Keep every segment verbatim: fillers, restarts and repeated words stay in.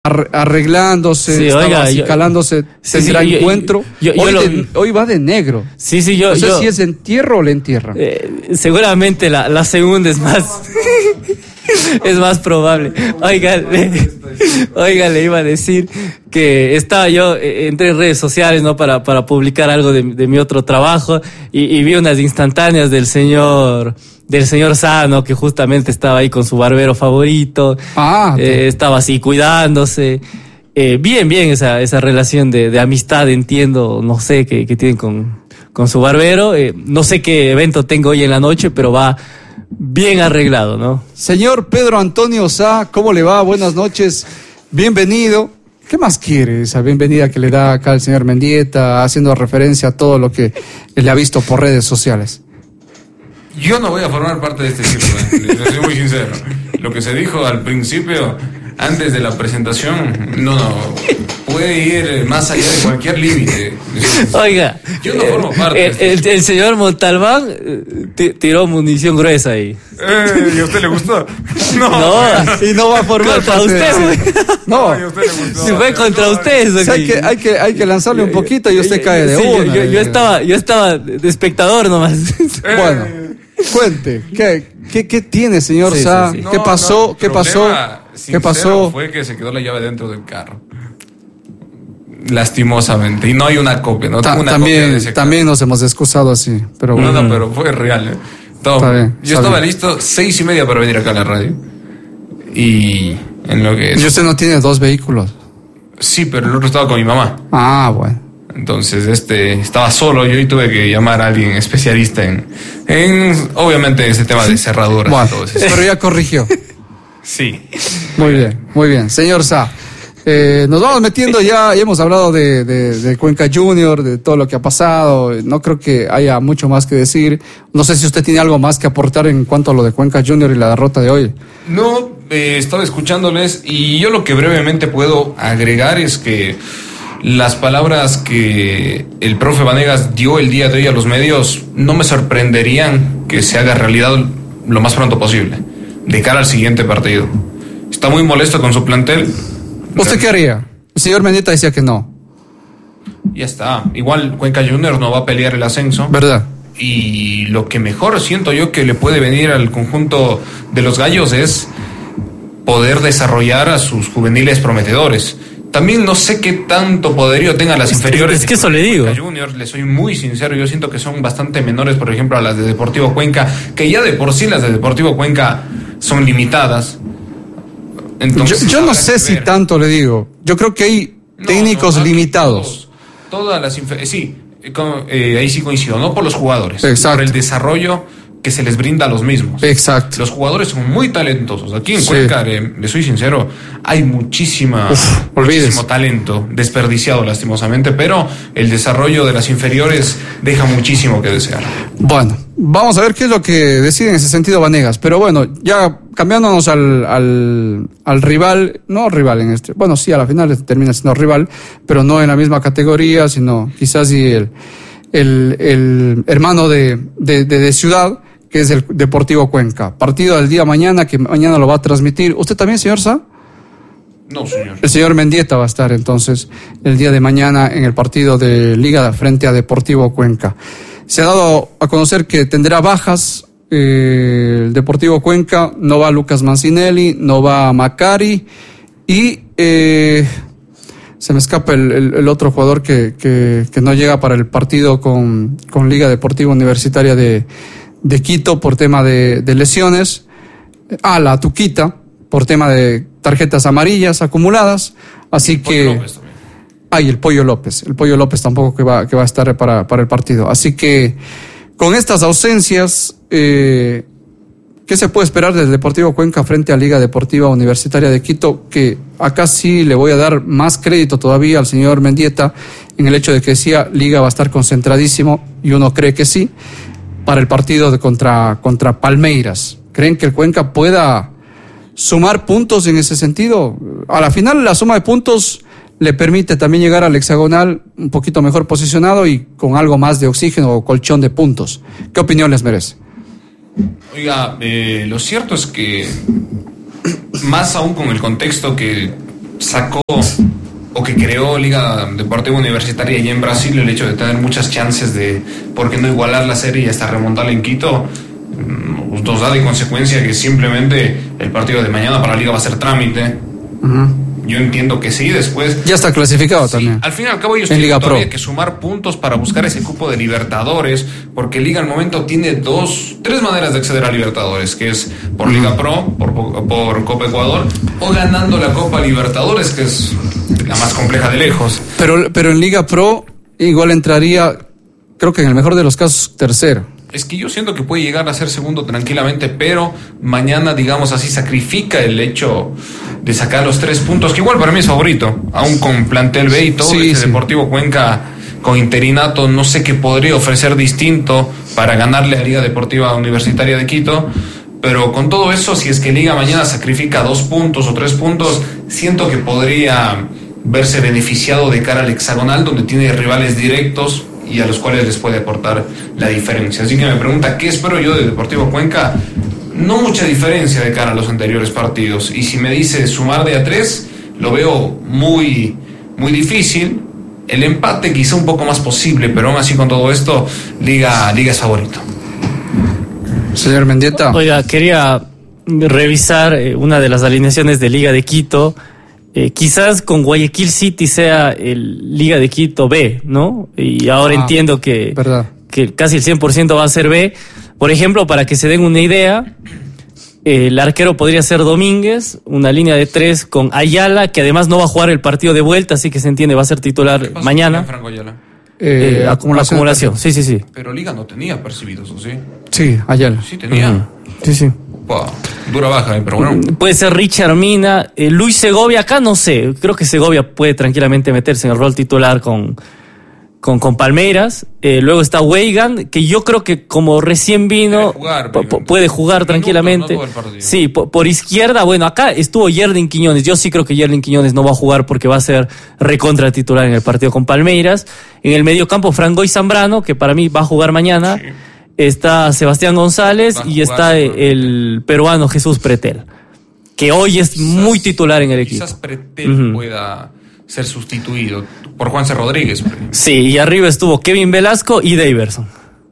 arreglándose, sí, estaba oiga, acicalándose, sí, tendrá sí, encuentro. Yo, yo, hoy, yo de, lo, hoy va de negro. Sí, sí, yo. No sé yo, si es entierro o le entierran. Eh, seguramente la, la segunda es más. Es más probable. Oiga, le, oiga, le iba a decir que estaba yo, eh, entré en redes sociales, ¿no? Para, para publicar algo de, de mi otro trabajo y, y vi unas instantáneas del señor. Del señor Sano, que justamente estaba ahí con su barbero favorito. Ah, eh, estaba así cuidándose. Eh, bien, bien esa, esa relación de, de amistad, entiendo, no sé, que, que tienen con, con su barbero. Eh, no sé qué evento tengo hoy en la noche, pero va bien arreglado, ¿no? Señor Pedro Antonio Sá, ¿cómo le va? Buenas noches, bienvenido. ¿Qué más quiere esa bienvenida que le da acá el señor Mendieta, haciendo referencia a todo lo que le ha visto por redes sociales? Yo no voy a formar parte de este círculo, ¿eh? Les soy muy sincero. Lo que se dijo al principio, antes de la presentación, no, no, puede ir más allá de cualquier límite. Oiga, yo no formo parte. El, el, el señor Montalbán t- tiró munición gruesa ahí. Eh, ¿Y a usted le gustó? No, no y no va a formar contra parte usted. No, no, y a usted le gustó. Si fue contra no, usted. Eso o sea, hay, que, hay, que, hay que lanzarle un poquito y usted yo, cae de sí, una. Yo, yo, yo, estaba, yo estaba de espectador nomás. Eh, bueno. Cuente, ¿qué, qué, qué tiene, señor sí, Sá? Sí, sí. ¿Qué no, pasó? No, ¿Qué pasó? ¿Qué pasó? Fue que se quedó la llave dentro del carro. Lastimosamente. Y no hay una copia, no Ta- tengo una también, copia de ese también nos hemos excusado así, pero No, bueno. no, pero fue real. ¿eh? Todo, Está bien, yo está estaba bien. listo seis y media para venir acá a la radio. Y en lo que... Y usted no tiene dos vehículos. Sí, pero el otro estaba con mi mamá. Ah, bueno. Entonces, este, estaba solo yo y tuve que llamar a alguien especialista en, en obviamente, en ese tema de cerraduras Bueno, y todo eso. pero ya corrigió. Sí. Muy bien, muy bien. Señor Sá, eh, nos vamos metiendo ya, ya hemos hablado de, de, de Cuenca Junior, de todo lo que ha pasado. No creo que haya mucho más que decir. No sé si usted tiene algo más que aportar en cuanto a lo de Cuenca Junior y la derrota de hoy. No, eh, estaba escuchándoles y yo lo que brevemente puedo agregar es que las palabras que el profe Vanegas dio el día de hoy a los medios no me sorprenderían que se haga realidad lo más pronto posible, de cara al siguiente partido. Está muy molesto con su plantel. ¿Usted qué haría? El señor Mendieta decía que no. Ya está. Igual Cuenca Junior no va a pelear el ascenso. ¿Verdad? Y lo que mejor siento yo que le puede venir al conjunto de los gallos es poder desarrollar a sus juveniles prometedores. También no sé qué tanto poderío tengan las es inferiores. Que, es que eso le digo. Juniors, le soy muy sincero, yo siento que son bastante menores, por ejemplo, a las de Deportivo Cuenca, que ya de por sí las de Deportivo Cuenca son limitadas. Entonces, yo, yo no sé si tanto le digo. Yo creo que hay no, técnicos no, limitados. Todos, todas las inferiores, sí, con, eh, ahí sí coincido, no por los jugadores, exacto, por el desarrollo que se les brinda a los mismos. Exacto. Los jugadores son muy talentosos. Aquí en sí. Cuenca, eh, le soy sincero, hay muchísima, Uf, muchísimo talento desperdiciado lastimosamente, pero el desarrollo de las inferiores deja muchísimo que desear. Bueno, vamos a ver qué es lo que decide en ese sentido Vanegas. Pero bueno, ya cambiándonos al, al, al rival, no rival en este, bueno, sí, a la final termina siendo rival, pero no en la misma categoría, sino quizás sí el, el, el hermano de, de, de, de Ciudad, que es el Deportivo Cuenca. Partido del día mañana, que mañana lo va a transmitir. ¿Usted también, señor Sá? No, señor. El señor Mendieta va a estar entonces el día de mañana en el partido de Liga frente a Deportivo Cuenca. Se ha dado a conocer que tendrá bajas eh, el Deportivo Cuenca. No va Lucas Mancinelli, no va Macari y eh, se me escapa el, el, el otro jugador que, que, que no llega para el partido con, con Liga Deportiva Universitaria de de Quito por tema de, de lesiones, a la Tuquita por tema de tarjetas amarillas acumuladas, así que hay el Pollo López, el Pollo López tampoco que va que va a estar para para el partido, así que con estas ausencias, eh, ¿qué se puede esperar del Deportivo Cuenca frente a Liga Deportiva Universitaria de Quito? Que acá sí le voy a dar más crédito todavía al señor Mendieta en el hecho de que decía Liga va a estar concentradísimo y uno cree que sí. Para el partido de contra, contra Palmeiras. ¿Creen que el Cuenca pueda sumar puntos en ese sentido? A la final la suma de puntos le permite también llegar al hexagonal un poquito mejor posicionado y con algo más de oxígeno o colchón de puntos. ¿Qué opinión les merece? Oiga, eh, lo cierto es que más aún con el contexto que sacó o que creó Liga Deportiva Universitaria allá en Brasil, el hecho de tener muchas chances de, ¿por qué no igualar la serie y hasta remontarla en Quito? Nos da de consecuencia que simplemente el partido de mañana para la Liga va a ser trámite. Uh-huh. Yo entiendo que sí, después... Ya está clasificado sí, también. Al fin y al cabo ellos en tienen Liga todavía Pro. Que sumar puntos para buscar ese cupo de Libertadores, porque Liga al momento tiene dos, tres maneras de acceder a Libertadores, que es por uh-huh. Liga Pro, por, por Copa Ecuador, o ganando la Copa Libertadores, que es la más compleja de lejos. Pero, pero en Liga Pro igual entraría, creo que en el mejor de los casos, tercero. Es que yo siento que puede llegar a ser segundo tranquilamente, pero mañana, digamos así, sacrifica el hecho de sacar los tres puntos, que igual para mí es favorito, aún con plantel B y todo. Sí, este sí. Deportivo Cuenca con interinato, no sé qué podría ofrecer distinto para ganarle a Liga Deportiva Universitaria de Quito, pero con todo eso, si es que Liga mañana sacrifica dos puntos o tres puntos, siento que podría verse beneficiado de cara al hexagonal, donde tiene rivales directos y a los cuales les puede aportar la diferencia. Así que me pregunta, ¿qué espero yo de Deportivo Cuenca? No mucha diferencia de cara a los anteriores partidos. Y si me dice sumar de a tres, lo veo muy, muy difícil. El empate quizá un poco más posible, pero aún así con todo esto, Liga, Liga es favorito. Señor Mendieta. Oiga, quería revisar eh, una de las alineaciones de Liga de Quito. Eh, quizás con Guayaquil City sea el Liga de Quito B, ¿no? Y ahora ah, entiendo que, que casi el cien por ciento va a ser B. Por ejemplo, para que se den una idea, eh, el arquero podría ser Domínguez, una línea de tres con Ayala, que además no va a jugar el partido de vuelta, así que se entiende, va a ser titular mañana. Franco Ayala? Eh, eh, acumulación, acumulación. sí, sí, sí. Pero Liga no tenía percibidos, ¿o sí? Sí, Ayala. Sí tenía. Uh-huh. Sí, sí. Wow, dura baja, eh, pero bueno. Puede ser Richard Mina, eh, Luis Segovia, acá no sé, creo que Segovia puede tranquilamente meterse en el rol titular con, con, con Palmeiras. Eh, luego está Weigan, que yo creo que como recién vino, jugar, p- puede jugar tranquilamente. No sí, por, por izquierda, bueno, acá estuvo Yerlin Quiñones. Yo sí creo que Yerlin Quiñones no va a jugar porque va a ser recontra titular en el partido con Palmeiras. En el mediocampo, Frangoy Zambrano, que para mí va a jugar mañana. Sí. Está Sebastián González y está el peruano Jesús Pretel, que hoy es quizás, muy titular en el equipo. Quizás Pretel uh-huh. pueda ser sustituido por Juanse Rodríguez. Sí, y arriba estuvo Kevin Velasco y Daverson.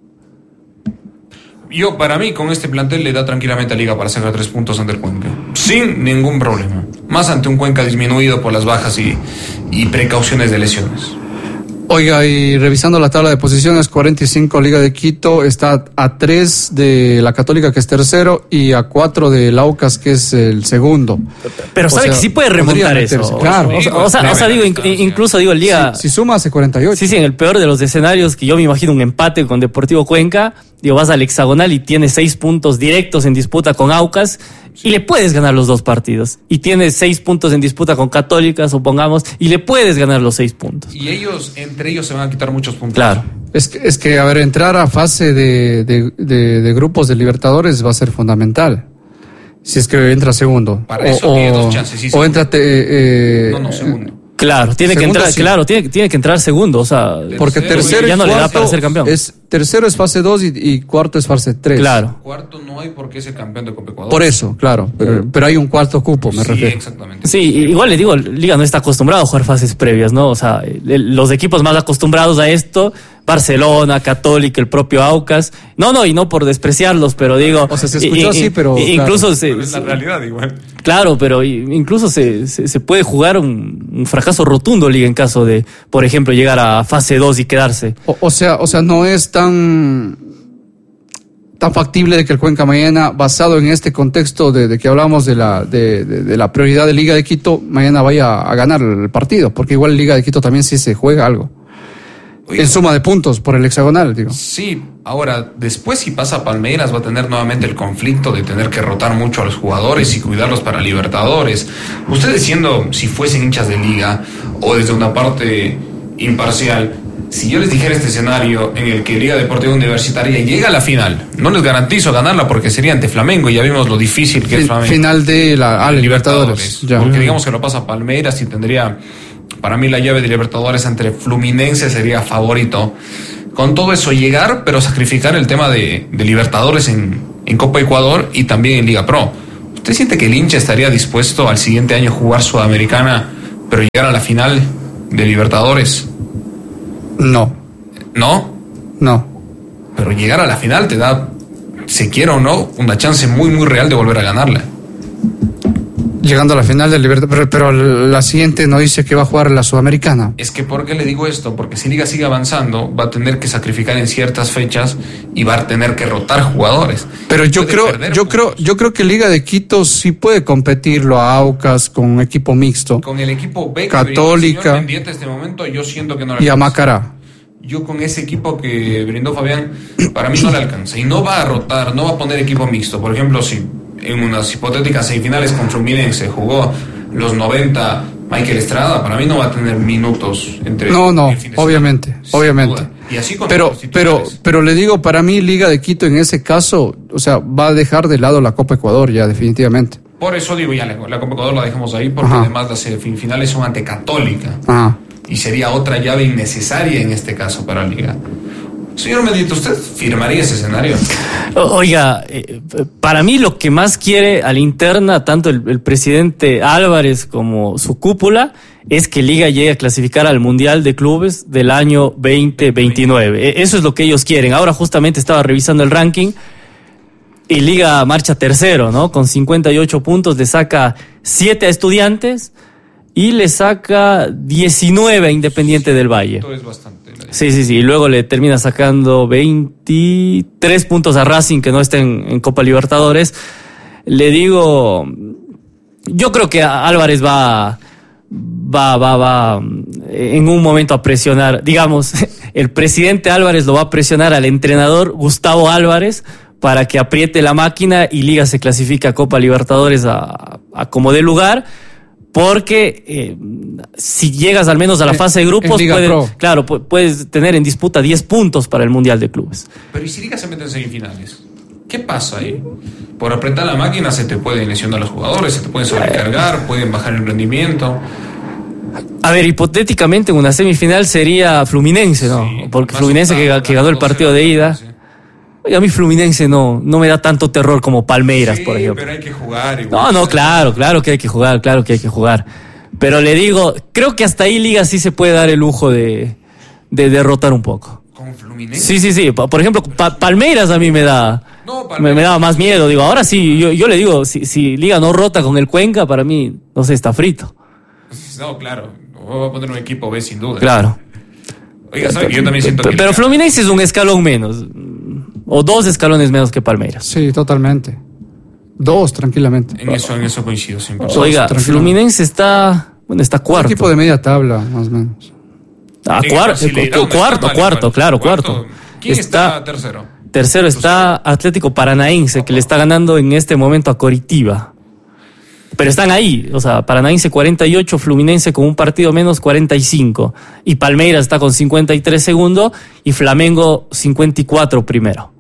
Yo, para mí, con este plantel le da tranquilamente a Liga para sacar tres puntos ante el Cuenca, sin ningún problema. Más ante un Cuenca disminuido por las bajas y, y precauciones de lesiones. Oiga, y revisando la tabla de posiciones, cuarenta y cinco Liga de Quito, está a tres de la Católica, que es tercero, y a cuatro de la Aucas, que es el segundo. Pero sabe o sea, que sí puede remontar eso. Claro. O sea, o sea, o sea digo, incluso digo, el Liga... Si, si suma hace cuarenta y ocho. Sí, sí, en el peor de los escenarios, que yo me imagino un empate con Deportivo Cuenca, digo, vas al hexagonal y tienes seis puntos directos en disputa con Aucas, y le puedes ganar los dos partidos. Y tienes seis puntos en disputa con Católica, supongamos, y le puedes ganar los seis puntos. Y ellos, entre ellos, se van a quitar muchos puntos. Claro. Es que, es que a ver, entrar a fase de, de, de, de grupos de Libertadores va a ser fundamental. Si es que entra segundo. Para eso o, tiene dos chances. Sí, o entra... Eh, no, no, segundo. Claro, tiene segundo, que entrar, sí. claro, tiene, tiene que entrar segundo, o sea, porque tercero ya no cuarto le da para ser campeón. Es, tercero es fase dos y, y cuarto es fase tres. Claro. Cuarto no hay porque es el campeón de Copa Ecuador. Por eso, claro, pero, pero hay un cuarto cupo, me sí, refiero. Exactamente. Sí, igual le digo, Liga no está acostumbrado a jugar fases previas, ¿no? O sea, el, los equipos más acostumbrados a esto, Barcelona, Católica, el propio Aucas. No, no, y no por despreciarlos, pero digo... O sea, se escuchó y, así, pero... Y, incluso claro. se... Es la realidad igual. Claro, pero incluso se, se, se puede jugar un, un fracaso rotundo Liga en caso de, por ejemplo, llegar a fase dos y quedarse. O, o sea, o sea, no es tan... tan factible de que el Cuenca mañana, basado en este contexto de, de que hablamos de la de, de, de la prioridad de Liga de Quito, mañana vaya a ganar el partido, porque igual Liga de Quito también sí se juega algo. Oye, en suma de puntos por el hexagonal, digo. Sí, ahora, después si pasa Palmeiras va a tener nuevamente el conflicto de tener que rotar mucho a los jugadores y cuidarlos para Libertadores. Ustedes siendo, si fuesen hinchas de Liga, o desde una parte imparcial, si yo les dijera este escenario en el que Liga Deportiva Universitaria llega a la final, no les garantizo ganarla porque sería ante Flamengo y ya vimos lo difícil que fin, es Flamengo. Final de la ah, Libertadores. Libertadores. Ya. Porque digamos que lo pasa Palmeiras y tendría, para mí la llave de Libertadores entre Fluminense sería favorito. Con todo eso llegar, pero sacrificar el tema de, de Libertadores en, en Copa Ecuador y también en Liga Pro. ¿Usted siente que el hincha estaría dispuesto al siguiente año a jugar Sudamericana Pero llegar a la final de Libertadores, No, ¿no? no. Pero llegar a la final te da, se quiera o no, una chance muy, muy real de volver a ganarla. Llegando a la final del Libertad, pero, pero la siguiente no dice que va a jugar la Sudamericana. Es que, ¿por qué le digo esto? Porque si Liga sigue avanzando, va a tener que sacrificar en ciertas fechas y va a tener que rotar jugadores. Pero yo Puede creo, perder yo puntos. creo, yo creo que Liga de Quito sí puede competirlo a Aucas con un equipo mixto. Con el equipo B que Católica brindó el señor Mendieta este momento, yo siento que no le y a alcanza. Macará. Yo con ese equipo que brindó Fabián, para mí no le alcanza. Y no va a rotar, no va a poner equipo mixto. Por ejemplo, si en unas hipotéticas semifinales con Fluminense jugó los noventa Michael Estrada, para mí no va a tener minutos entre... No, no, el fin de obviamente, semana, sin obviamente. duda. Y así con Pero, los pero, titulares. pero le digo, para mí Liga de Quito en ese caso, o sea, va a dejar de lado la Copa Ecuador ya definitivamente. Por eso digo, ya la, la Copa Ecuador la dejamos ahí, porque Ajá. además las semifinales son ante Católica. Ajá. Y sería otra llave innecesaria en este caso para Liga. Señor Mendieta, ¿usted firmaría ese escenario? Oiga, eh, para mí lo que más quiere a la interna, tanto el, el presidente Álvarez como su cúpula, es que Liga llegue a clasificar al Mundial de Clubes del año veinte veintinueve. Eso es lo que ellos quieren. Ahora justamente estaba revisando el ranking y Liga marcha tercero, ¿no? Con cincuenta y ocho puntos, le saca siete a Estudiantes y le saca diecinueve a Independiente del Valle. Esto es bastante. Sí, sí, sí. Y luego le termina sacando veintitrés puntos a Racing, que no está en, en Copa Libertadores. Le digo, yo creo que Álvarez va, va, va, va en un momento a presionar. Digamos, el presidente Álvarez lo va a presionar al entrenador Gustavo Álvarez para que apriete la máquina y Liga se clasifique a Copa Libertadores a, a como dé lugar. Porque eh, si llegas al menos a la fase de grupos, puedes, claro, puedes tener en disputa diez puntos para el Mundial de Clubes. Pero ¿y si Liga se mete en semifinales? ¿Qué pasa ahí? Por apretar la máquina se te pueden lesionar los jugadores, se te pueden sobrecargar, pueden bajar el rendimiento. A ver, hipotéticamente en una semifinal sería Fluminense, ¿no? Sí, porque Fluminense que, que ganó el partido de ida. Sí. Oye, a mí Fluminense no, no me da tanto terror como Palmeiras, sí, por ejemplo. Pero hay que jugar. Igual. No, no, claro, claro que hay que jugar, claro que hay que jugar. Pero le digo, creo que hasta ahí Liga sí se puede dar el lujo de, de derrotar un poco. ¿Con Fluminense? Sí, sí, sí. Por ejemplo, pa Palmeiras a mí me da, no, me, me daba más miedo. Digo, ahora sí, yo, yo le digo, si, si Liga no rota con el Cuenca, para mí, no sé, está frito. No, claro. Voy a poner un equipo B sin duda. Claro. Oiga, ¿sabe? Yo también siento pero, que... Pero Fluminense es un escalón menos. O dos escalones menos que Palmeiras. Sí, totalmente. Dos, tranquilamente. En eso, en eso coincido cien por ciento. Oiga, Fluminense está... Bueno, está cuarto. Un equipo de media tabla, más o menos. Ah, cuar si cuarto, cuarto, mal, cuarto, igual. Claro, cuarto. cuarto. ¿Quién está, está tercero? Tercero está Atlético Paranaense, que le está ganando en este momento a Coritiba. Pero están ahí, o sea, Paranaense cuarenta y ocho, Fluminense con un partido menos cuarenta y cinco. Y Palmeiras está con cincuenta y tres segundo y Flamengo cincuenta y cuatro primero.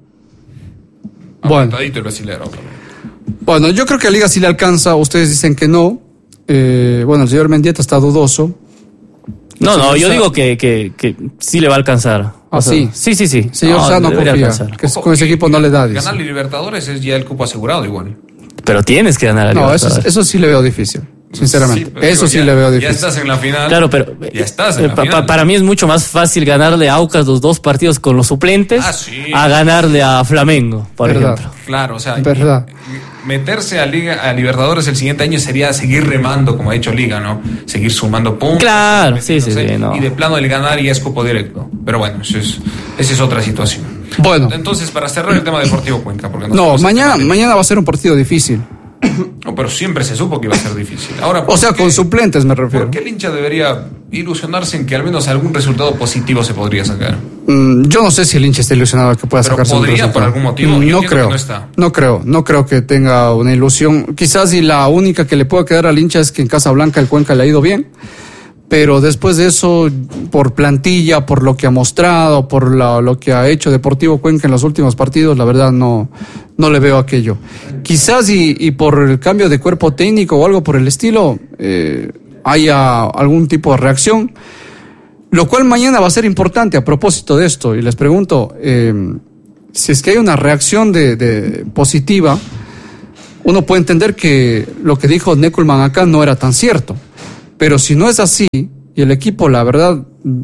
Bueno. El brasilero. Bueno, yo creo que a Liga sí le alcanza, ustedes dicen que no. Eh, bueno, el señor Mendieta está dudoso. No, no, yo digo que, que, que sí le va a alcanzar. ¿Ah, sea, sí? Sí, sí, sí. Señor Sá no confía, que Ojo, con ese equipo no le da. Dice. Ganar Libertadores es ya el cupo asegurado igual. Pero tienes que ganar a No, eso, eso sí le veo difícil, sinceramente. Sí, eso digo, sí ya, le veo difícil. Ya estás en la final. Claro, pero ya estás en la pa, final. Para mí es mucho más fácil ganarle a Aucas los dos partidos con los suplentes ah, sí. a ganarle a Flamengo, por Verdad. ejemplo. Claro, o sea, Verdad. meterse a Liga, a Libertadores el siguiente año sería seguir remando, como ha hecho Liga, ¿no? Seguir sumando puntos. Claro, sí, sí, sí. No. Y de plano el ganar ya es cupo directo. Pero bueno, eso es, esa es otra situación. Bueno. Entonces, para cerrar el tema Deportivo Cuenca. Porque no, mañana, mañana va a ser un partido difícil. No, pero siempre se supo que iba a ser difícil. Ahora, o sea, qué, con suplentes me refiero. ¿Por qué el hincha debería ilusionarse en que al menos algún resultado positivo se podría sacar? Mm, yo no sé si el hincha está ilusionado que pueda pero sacarse un resultado. ¿Podría por algún motivo? Mm, Yo no creo. Que no, está. no creo. No creo que tenga una ilusión. Quizás y la única que le pueda quedar al hincha es que en Casablanca el Cuenca le ha ido bien. Pero después de eso, por plantilla, por lo que ha mostrado, por la, lo que ha hecho Deportivo Cuenca en los últimos partidos, la verdad no, no le veo aquello. Quizás y, y por el cambio de cuerpo técnico o algo por el estilo, eh, haya algún tipo de reacción, lo cual mañana va a ser importante a propósito de esto. Y les pregunto, eh, si es que hay una reacción de, de positiva, uno puede entender que lo que dijo Neckelman acá no era tan cierto. Pero si no es así, y el equipo, la verdad,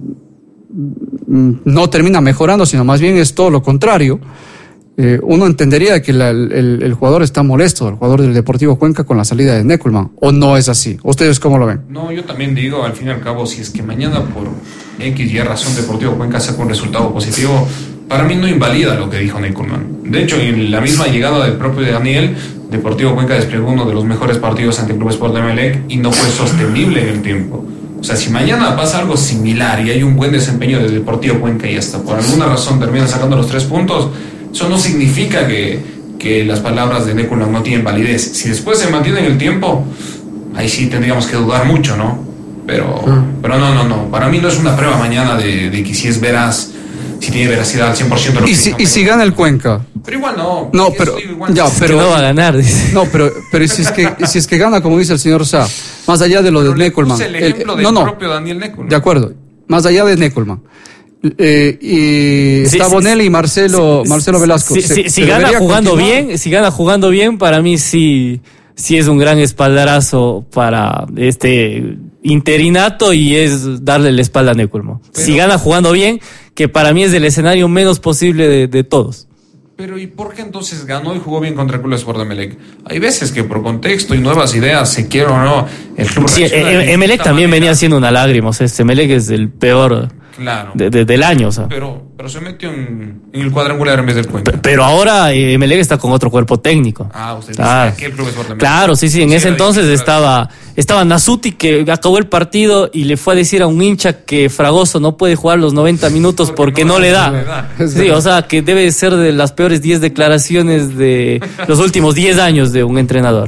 no termina mejorando, sino más bien es todo lo contrario, eh, uno entendería que la, el, el jugador está molesto, el jugador del Deportivo Cuenca, con la salida de Neckelmann, ¿o no es así? ¿Ustedes cómo lo ven? No, yo también digo, al fin y al cabo, si es que mañana por X y razón Deportivo Cuenca saca un resultado positivo, para mí no invalida lo que dijo Neckelmann. De hecho, en la misma llegada del propio Daniel, Deportivo Cuenca desplegó uno de los mejores partidos ante el Club Sport de Emelec y no fue sostenible en el tiempo. O sea, si mañana pasa algo similar y hay un buen desempeño del Deportivo Cuenca y hasta por alguna razón terminan sacando los tres puntos, eso no significa que, que las palabras de Neckelmann no tienen validez. Si después se mantiene en el tiempo, ahí sí tendríamos que dudar mucho, ¿no? Pero, mm. pero no, no, no. Para mí no es una prueba mañana de, de que si es veraz, si tiene veracidad al cien por ciento. ¿Y si, y si gana el Cuenca? Pero igual no. No, pero, igual ya, pero que no va a ganar. Dice. No, pero, pero si es que si es que gana, como dice el señor Sá, más allá de lo pero de Neckelmann. El ejemplo el, del no, no, propio Daniel Neckelmann. De acuerdo, más allá de Neckelmann. Eh, y sí, está sí, Bonelli y Marcelo sí, Marcelo Velasco. Sí, se, sí, se si gana jugando continuar. bien, si gana jugando bien, para mí sí, sí es un gran espaldarazo para este interinato y es darle la espalda a Neckelmann. Pero, si gana jugando bien, que para mí es el escenario menos posible de, de todos. Pero ¿y por qué entonces ganó y jugó bien contra el Club Sport de Emelec? Hay veces que por contexto y nuevas ideas, se quiere o no, el club sí, Emelec también manera. venía siendo una lágrima, o sea, este Emelec es el peor claro. de, de, del año, o sea. Pero, pero se metió en, en el cuadrangular en vez del Cuenca. Pero, pero ahora eh, Emelec está con otro cuerpo técnico. Ah, usted dice ah, que el Club Sport de Emelec. Claro, sí, sí, en sí, ese entonces estaba, estaba Nasuti, que acabó el partido y le fue a decir a un hincha que Fragoso no puede jugar los noventa minutos porque, porque no, no le da. No le da. Sí, o sea, que debe ser de las peores diez declaraciones de los últimos diez años de un entrenador.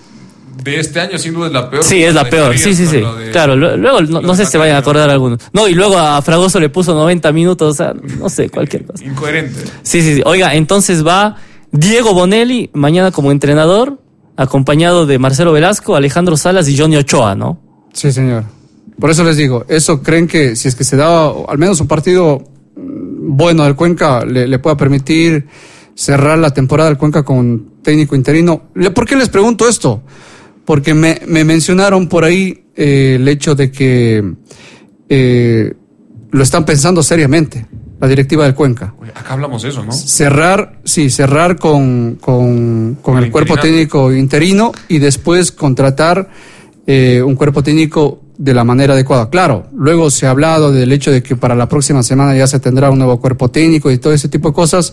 De este año sin duda es la peor. Sí, es la peor, sí, sí, sí. De, claro, luego no, no sé si se vayan a acordar algunos. No, y luego a Fragoso le puso noventa minutos, o sea, no sé, cualquier cosa. Incoherente. Sí, sí, sí. Oiga, entonces va Diego Bonelli mañana como entrenador, acompañado de Marcelo Velasco, Alejandro Salas y Johnny Ochoa, ¿no? Sí, señor. Por eso les digo, eso creen que si es que se da al menos un partido bueno del Cuenca, le, le pueda permitir cerrar la temporada del Cuenca con técnico interino. ¿Por qué les pregunto esto? Porque me, me mencionaron por ahí eh, el hecho de que eh, lo están pensando seriamente, la directiva del Cuenca. Acá hablamos de eso, ¿no? Cerrar, sí, cerrar con, con, con el, el cuerpo técnico interino y después contratar eh, un cuerpo técnico de la manera adecuada. Claro, luego se ha hablado del hecho de que para la próxima semana ya se tendrá un nuevo cuerpo técnico y todo ese tipo de cosas,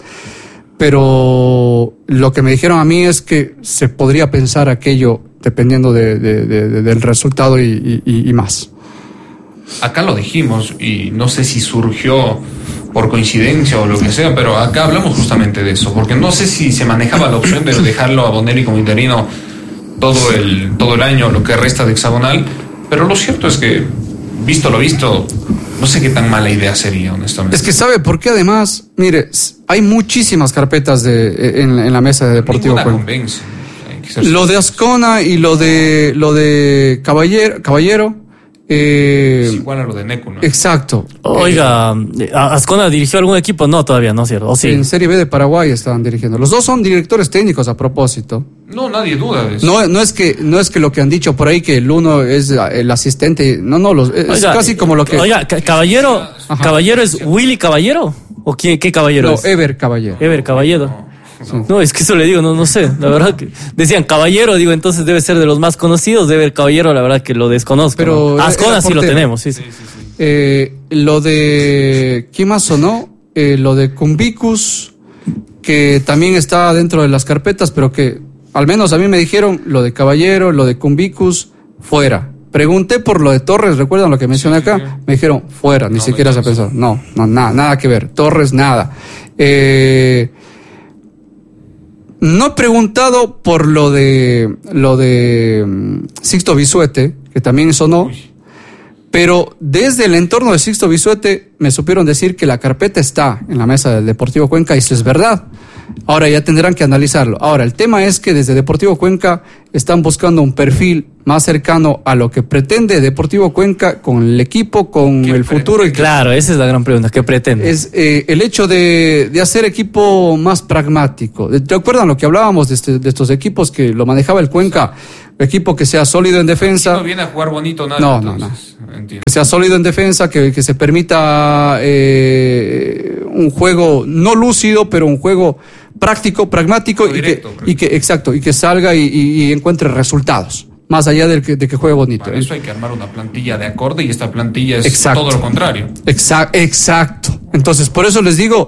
pero lo que me dijeron a mí es que se podría pensar aquello dependiendo de, de, de, de, del resultado y, y, y más. Acá lo dijimos y no sé si surgió por coincidencia o lo que sea, pero acá hablamos justamente de eso, porque no sé si se manejaba la opción de dejarlo a Bonelli como interino todo el, todo el año, lo que resta de hexagonal, pero lo cierto es que, visto lo visto, no sé qué tan mala idea sería, honestamente. Es que sabe por qué además, mire, hay muchísimas carpetas de, en, en la mesa de Deportivo Cuenca. Convence. Lo de Ascona y lo de lo de Caballero, Caballero eh, es igual a lo de Neco, ¿no? Exacto. Oiga, ¿Ascona dirigió algún equipo? No, todavía, ¿no es cierto? ¿O sí? En Serie B de Paraguay estaban dirigiendo. Los dos son directores técnicos a propósito. No, nadie duda de eso. No, no es que no es que lo que han dicho por ahí que el uno es el asistente, no, no, los, es oiga, casi como lo que. Oiga, Caballero, Ajá. Caballero es Willy Caballero o quién, qué Caballero no, es? Ever Caballero. Ever Caballero. No. No. no, es que eso le digo, no, no sé, la verdad que decían Caballero, digo, entonces debe ser de los más conocidos, debe ser Caballero, la verdad que lo desconozco. Pero ¿no? Ascona sí lo tenemos, sí, sí. sí, sí, sí. Eh, lo de, ¿quién más sonó? Eh, lo de Cumbicus, que también está dentro de las carpetas, pero que al menos a mí me dijeron lo de Caballero, lo de Cumbicus, fuera. Pregunté por lo de Torres, ¿recuerdan lo que mencioné acá? Sí, sí. Me dijeron, fuera, ni no, siquiera se pensó. No, no, nada, nada que ver. Torres, nada. Eh... No he preguntado por lo de lo de um, Sixto Bisuete, que también sonó, Uy. pero desde el entorno de Sixto Bisuete me supieron decir que la carpeta está en la mesa del Deportivo Cuenca y eso es verdad. Ahora ya tendrán que analizarlo. Ahora, el tema es que desde Deportivo Cuenca están buscando un perfil más cercano a lo que pretende Deportivo Cuenca con el equipo, con el futuro. Y claro, esa es la gran pregunta, ¿qué pretende? Es eh, el hecho de, de hacer equipo más pragmático. ¿Te acuerdan lo que hablábamos de, este, de estos equipos que lo manejaba el Cuenca? Equipo que sea sólido en defensa. No viene a jugar bonito nada. No, entonces, no, no. Entiendo. Que sea sólido en defensa, que, que se permita eh, un juego no lúcido, pero un juego práctico, pragmático y, directo, que, y que exacto y que salga y, y, y encuentre resultados más allá de que, de que juegue bonito. Para eso hay que armar una plantilla de acorde y esta plantilla es exacto. todo lo contrario. Exacto, exacto. Entonces, por eso les digo,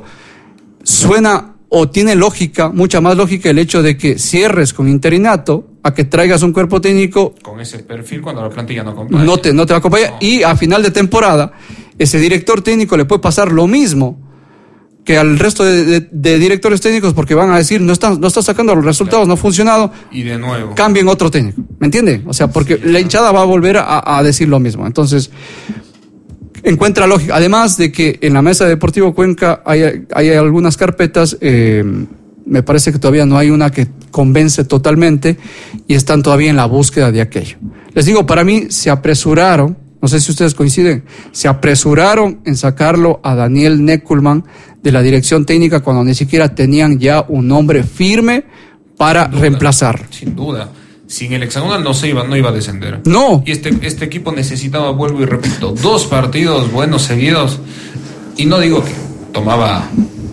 suena o tiene lógica, mucha más lógica el hecho de que cierres con interinato a que traigas un cuerpo técnico con ese perfil cuando la plantilla no acompaña. No te, no te va a acompañar. No. Y a final de temporada, ese director técnico le puede pasar lo mismo que al resto de, de, de directores técnicos, porque van a decir, no está, no está sacando los resultados, claro. No ha funcionado. Y de nuevo. Cambien otro técnico. ¿Me entienden? O sea, porque sí, la hinchada va a volver a, a decir lo mismo. Entonces, encuentra lógica. Además de que en la mesa de Deportivo Cuenca hay, hay algunas carpetas, eh, me parece que todavía no hay una que convence totalmente y están todavía en la búsqueda de aquello. Les digo, para mí se apresuraron, no sé si ustedes coinciden, se apresuraron en sacarlo a Daniel Neckelman de la dirección técnica cuando ni siquiera tenían ya un nombre firme para sin duda, reemplazar. Sin duda. Sin el hexagonal no se iba, no iba a descender. No. Y este, este equipo necesitaba, vuelvo y repito, dos partidos buenos seguidos. Y no digo que tomaba,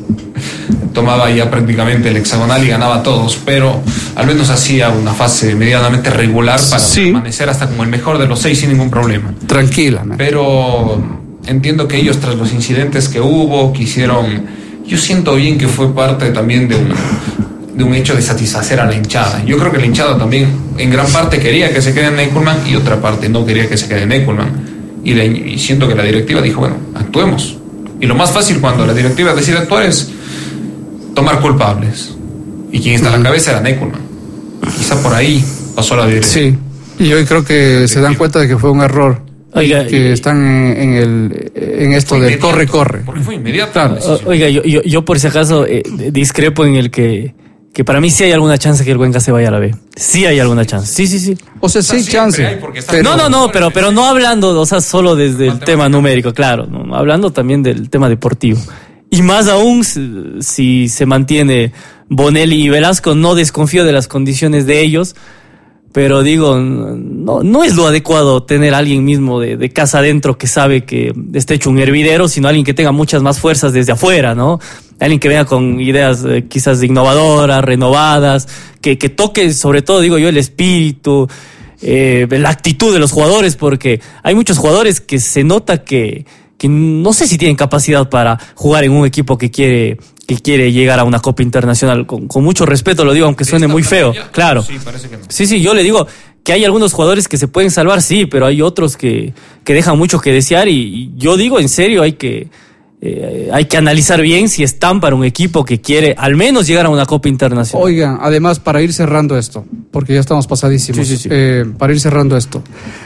tomaba ya prácticamente el hexagonal y ganaba todos, pero al menos hacía una fase medianamente regular para sí. permanecer hasta como el mejor de los seis sin ningún problema. Tranquila. Pero entiendo que ellos, tras los incidentes que hubo, quisieron, yo siento bien que fue parte también de un, de un hecho de satisfacer a la hinchada. Yo creo que la hinchada también en gran parte quería que se quede en Neckelman y otra parte no quería que se quede en Neckelman. Y, la, y siento que la directiva dijo, bueno, actuemos. Y lo más fácil cuando la directiva decide actuar es tomar culpables. Y quien está a la cabeza era Neckelman. Quizá por ahí pasó la directiva. Sí, y yo creo que se dan cuenta de que fue un error. Oiga, que y, están en, en el en esto del corre corre porque fue inmediato. Claro. Oiga, yo, yo yo por si acaso eh, discrepo en el que que para mí sí hay alguna chance que el Cuenca se vaya a la B. Sí hay alguna chance. Sí, sí, sí. O sea, sí hay chance. Hay pero, no, no, no, pero pero no hablando, o sea, solo desde el tema numérico, claro, no, hablando también del tema deportivo. Y más aún si se mantiene Bonelli y Velasco, no desconfío de las condiciones de ellos. Pero digo, no, no es lo adecuado tener a alguien mismo de, de casa adentro que sabe que está hecho un hervidero, sino alguien que tenga muchas más fuerzas desde afuera, ¿no? Alguien que venga con ideas eh, quizás innovadoras, renovadas, que, que toque sobre todo, digo yo, el espíritu, eh, la actitud de los jugadores, porque hay muchos jugadores que se nota que, que no sé si tienen capacidad para jugar en un equipo que quiere... que quiere llegar a una Copa Internacional. Con, con mucho respeto lo digo, aunque suene muy feo. Ya? Claro. Sí, parece que no. Sí, sí, yo le digo que hay algunos jugadores que se pueden salvar, sí, pero hay otros que, que dejan mucho que desear y, y yo digo en serio, hay que, eh, hay que analizar bien si están para un equipo que quiere al menos llegar a una Copa Internacional. Oigan, además, para ir cerrando esto, porque ya estamos pasadísimos, sí, sí, sí. Eh, para ir cerrando esto,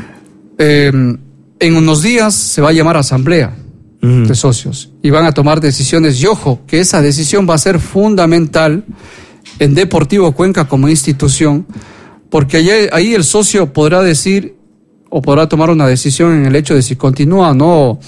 eh, en unos días se va a llamar asamblea de socios y van a tomar decisiones y ojo que esa decisión va a ser fundamental en Deportivo Cuenca como institución porque ahí, ahí el socio podrá decir o podrá tomar una decisión en el hecho de si continúa o no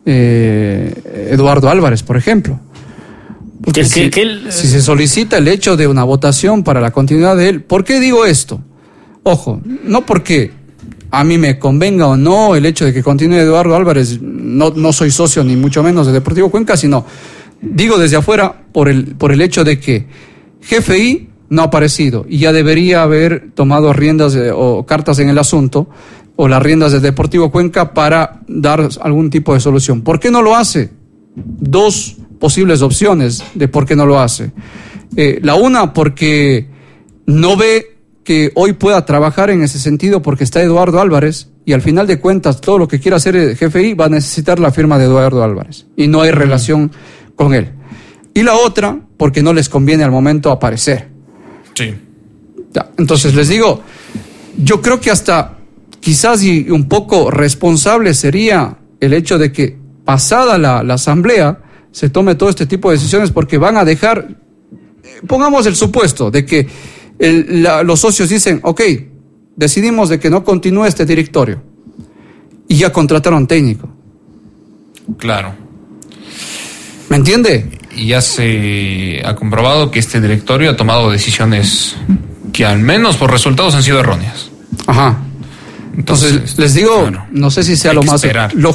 eh, Eduardo Álvarez, por ejemplo. Porque que, si, que, que él... si se solicita el hecho de una votación para la continuidad de él, ¿por qué digo esto? Ojo, no porque a mí me convenga o no el hecho de que continúe Eduardo Álvarez, no, no soy socio ni mucho menos de Deportivo Cuenca, sino digo desde afuera por el, por el hecho de que G F I no ha aparecido y ya debería haber tomado riendas de, o cartas en el asunto o las riendas de Deportivo Cuenca para dar algún tipo de solución. ¿Por qué no lo hace? Dos posibles opciones de por qué no lo hace. Eh, la una, porque no ve que hoy pueda trabajar en ese sentido porque está Eduardo Álvarez y al final de cuentas todo lo que quiera hacer el G F I va a necesitar la firma de Eduardo Álvarez y no hay relación con él. Y la otra, porque no les conviene al momento aparecer. Sí. Entonces les digo, yo creo que hasta quizás y un poco responsable sería el hecho de que pasada la, la asamblea se tome todo este tipo de decisiones porque van a dejar, pongamos el supuesto de que El, la, los socios dicen, ok, decidimos de que no continúe este directorio. Y ya contrataron técnico. Claro. ¿Me entiende? Y ya se ha comprobado que este directorio ha tomado decisiones que al menos por resultados han sido erróneas. Ajá. Entonces, Entonces les digo, bueno, no sé si sea lo más, lo